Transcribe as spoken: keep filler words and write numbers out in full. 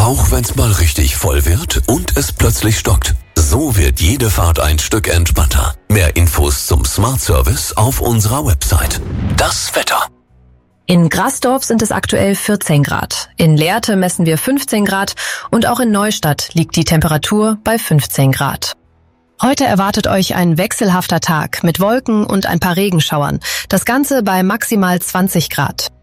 Auch wenn's mal richtig voll wird und es plötzlich stockt. So wird jede Fahrt ein Stück entspannter. Mehr Infos zum Smart Service auf unserer Website. Das Wetter. In Grasdorf sind es aktuell vierzehn Grad. In Lehrte messen wir fünfzehn Grad und auch in Neustadt liegt die Temperatur bei fünfzehn Grad. Heute erwartet euch ein wechselhafter Tag mit Wolken und ein paar Regenschauern. Das Ganze bei maximal zwanzig Grad.